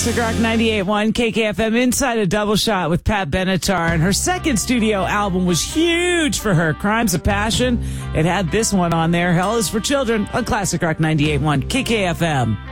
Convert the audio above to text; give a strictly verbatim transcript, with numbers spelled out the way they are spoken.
Classic Rock ninety-eight point one K K F M Inside a Double Shot with Pat Benatar. And her second studio album was huge for her, Crimes of Passion. It had this one on there, Hell is for Children, on Classic Rock ninety-eight point one K K F M.